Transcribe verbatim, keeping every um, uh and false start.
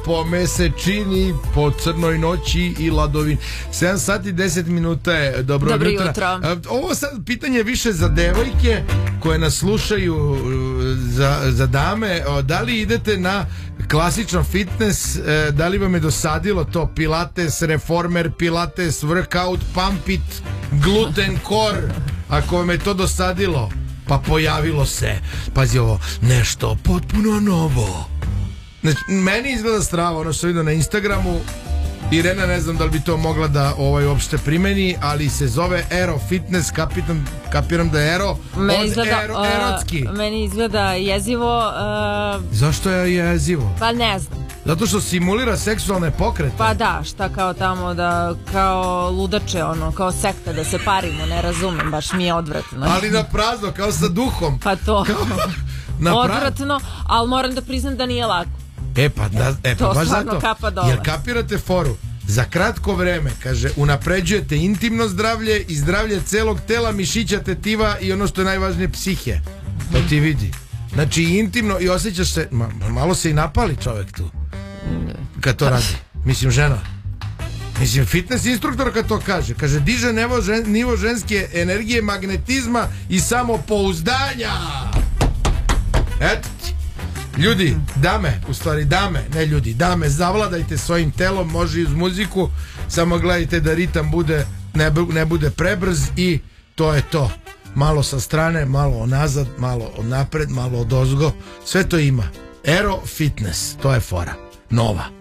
po mesečini, po crnoj noći i ladovini. sedam sati deset minuta je. Dobro, Dobro jutra. jutro. Ovo sad pitanje je više za devojke koje nas slušaju, za, za dame. Da li idete na klasičan fitness, da li vam je dosadilo to pilates, reformer, pilates, workout, pump it, gluten core? Ako vam je to dosadilo, pa pojavilo se, pazi ovo, nešto potpuno novo. Znači, meni izgleda strava ono što vidim na Instagramu. Irena, ne znam da li bi to mogla da ovaj uopšte primeni, ali se zove Aero Fitness. Kapiram, kapiram da je Aero meni od izgleda, aero, erotski. Uh, meni izgleda jezivo. Uh, Zašto je jezivo? Pa ne znam. Zato što simulira seksualne pokrete. Pa da, šta kao tamo da, kao ludače, ono, kao sekta da se parimo, ne razumem, baš mi je odvratno. Ali na prazno, kao sa duhom. Pa to, kao, na odvratno, ali moram da priznam da nije lako. E pa, da, e, pa to baš stvarno zato, kapa dole. jer kapirate foru. Za kratko vreme, kaže, unapređujete intimno zdravlje i zdravlje celog tela, mišića, tetiva i ono što je najvažnije, psihe. To ti vidi. Znači intimno i osjećaš se, ma, malo se i napali čovjek tu kad to radi. Mislim, žena. Mislim, fitness instruktor kad to kaže, kaže, diže nivo, žen, nivo ženske energije, magnetizma i samopouzdanja. Eto ti. Ljudi, dame, u stvari dame, ne ljudi, dame, zavladajte svojim telom, može i uz muziku, samo gledajte da ritam bude, ne, ne bude prebrz i to je to. Malo sa strane, malo onazad, malo napred, malo odozgo, sve to ima. Aero Fitness, to je fora. Nova.